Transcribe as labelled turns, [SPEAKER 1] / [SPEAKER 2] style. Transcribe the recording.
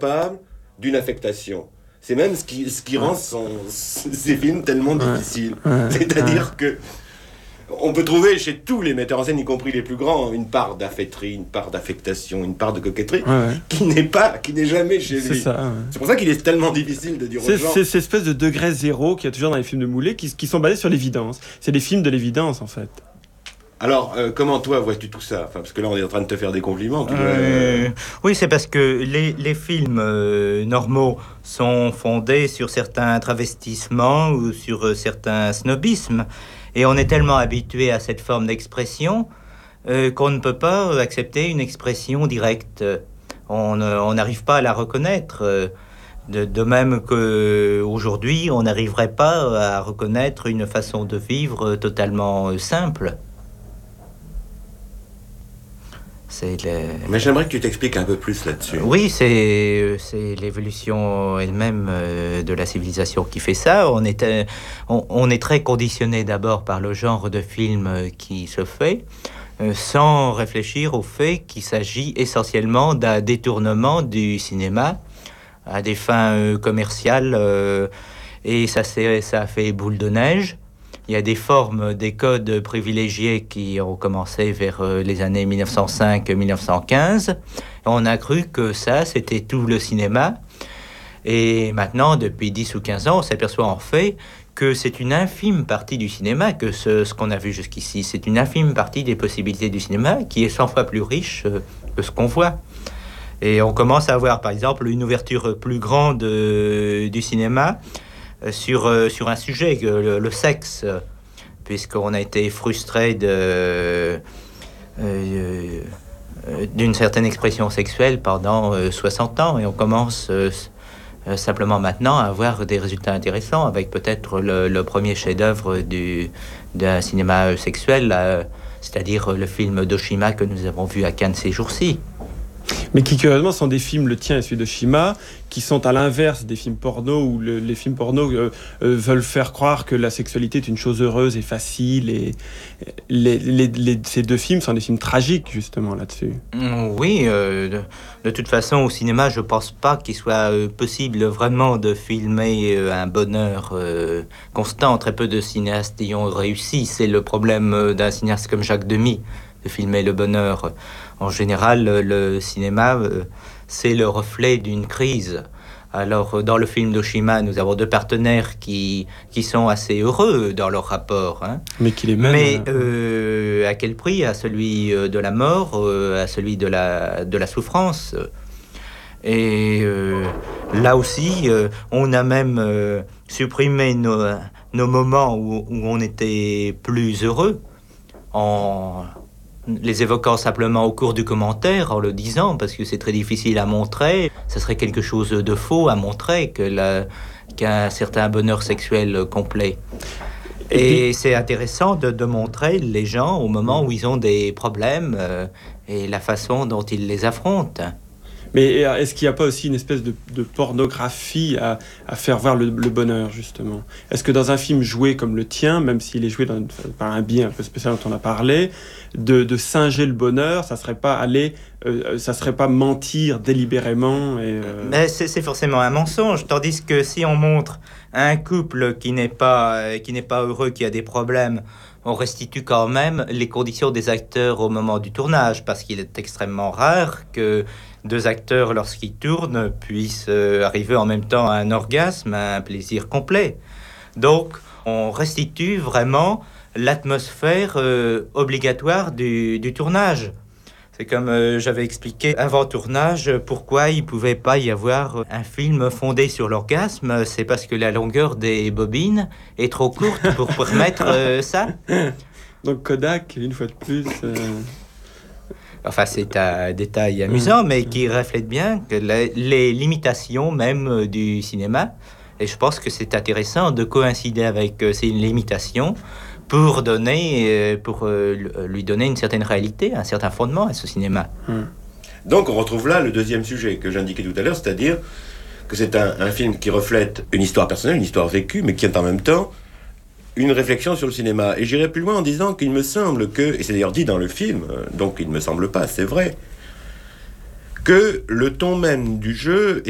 [SPEAKER 1] incapable d'une affectation. C'est même ce qui rend ces films tellement difficiles. C'est-à-dire que on peut trouver chez tous les metteurs en scène, y compris les plus grands, une part d'affecterie, une part d'affectation, une part de coquetterie, qui n'est jamais chez lui. C'est pour ça qu'il est tellement difficile de dire aux gens...
[SPEAKER 2] C'est cette espèce de degré zéro qu'il y a toujours dans les films de Moulet, qui sont basés sur l'évidence. C'est des films de l'évidence, en fait.
[SPEAKER 1] Alors, comment toi vois-tu tout ça ? Parce que là, on est en train de te faire des compliments.
[SPEAKER 3] Oui, c'est parce que les films normaux sont fondés sur certains travestissements ou sur certains snobismes. Et on est tellement habitué à cette forme d'expression qu'on ne peut pas accepter une expression directe. On n'arrive pas à la reconnaître. De même qu'aujourd'hui, on n'arriverait pas à reconnaître une façon de vivre totalement simple.
[SPEAKER 1] Mais j'aimerais que tu t'expliques un peu plus là-dessus.
[SPEAKER 3] Oui, c'est l'évolution elle-même de la civilisation qui fait ça. On est très conditionné d'abord par le genre de film qui se fait, sans réfléchir au fait qu'il s'agit essentiellement d'un détournement du cinéma à des fins commerciales, et ça a fait boule de neige. Il y a des formes, des codes privilégiés qui ont commencé vers les années 1905-1915. On a cru que ça, c'était tout le cinéma. Et maintenant, depuis 10 ou 15 ans, on s'aperçoit en fait que c'est une infime partie du cinéma, que ce qu'on a vu jusqu'ici, c'est une infime partie des possibilités du cinéma qui est 100 fois plus riche que ce qu'on voit. Et on commence à avoir, par exemple, une ouverture plus grande du cinéma sur un sujet, le sexe, puisqu'on a été frustré d'une certaine expression sexuelle pendant 60 ans, et on commence simplement maintenant à avoir des résultats intéressants, avec peut-être le premier chef-d'œuvre d'un cinéma sexuel, c'est-à-dire le film d'Oshima que nous avons vu à Cannes ces jours-ci.
[SPEAKER 2] Mais qui, curieusement, sont des films, le tien et celui de Shima, qui sont à l'inverse des films porno, où les films porno veulent faire croire que la sexualité est une chose heureuse et facile. Et ces deux films sont des films tragiques, justement, là-dessus.
[SPEAKER 3] Oui, de toute façon, au cinéma, je pense pas qu'il soit possible vraiment de filmer un bonheur constant. Très peu de cinéastes y ont réussi. C'est le problème d'un cinéaste comme Jacques Demy, de filmer le bonheur. En général, le cinéma, c'est le reflet d'une crise. Alors, dans le film d'Oshima, nous avons deux partenaires qui sont assez heureux dans leur rapport. Hein.
[SPEAKER 2] Mais qui les mènent...
[SPEAKER 3] Mais à quel prix ? À celui de la mort, à celui de la souffrance. Et là aussi, on a même supprimé nos moments où on était plus heureux, en les évoquant simplement au cours du commentaire, en le disant, parce que c'est très difficile à montrer. Ça serait quelque chose de faux à montrer qu'un certain bonheur sexuel complet. Et c'est intéressant de montrer les gens au moment où ils ont des problèmes et la façon dont ils les affrontent.
[SPEAKER 2] Mais est-ce qu'il n'y a pas aussi une espèce de pornographie à faire voir le bonheur, justement ? Est-ce que dans un film joué comme le tien, même s'il est joué par un biais un peu spécial dont on a parlé, de singer le bonheur, ça serait pas mentir délibérément
[SPEAKER 3] Mais c'est forcément un mensonge, tandis que si on montre un couple qui n'est pas heureux, qui a des problèmes, on restitue quand même les conditions des acteurs au moment du tournage, parce qu'il est extrêmement rare que deux acteurs, lorsqu'ils tournent, puissent arriver en même temps à un orgasme, à un plaisir complet. Donc, on restitue vraiment l'atmosphère obligatoire du tournage. C'est comme j'avais expliqué avant tournage, pourquoi il ne pouvait pas y avoir un film fondé sur l'orgasme. C'est parce que la longueur des bobines est trop courte pour permettre ça.
[SPEAKER 2] Donc Kodak, une fois de plus...
[SPEAKER 3] Enfin, c'est un détail amusant, mais qui reflète bien que les limitations même du cinéma. Et je pense que c'est intéressant de coïncider avec ces limitations pour lui donner une certaine réalité, un certain fondement à ce cinéma.
[SPEAKER 1] Donc on retrouve là le deuxième sujet que j'indiquais tout à l'heure, c'est-à-dire que c'est un film qui reflète une histoire personnelle, une histoire vécue, mais qui est en même temps une réflexion sur le cinéma. Et j'irai plus loin en disant qu'il me semble que, et c'est d'ailleurs dit dans le film, donc il ne me semble pas, c'est vrai, que le ton même du jeu